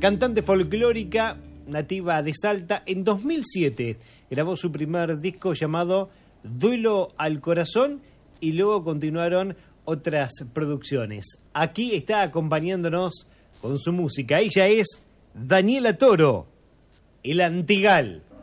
Cantante folclórica nativa de Salta, en 2007 grabó su primer disco llamado Duelo al Corazón y luego continuaron otras producciones. Aquí está acompañándonos con su música. Ella es Daniela Toro, El Antigal.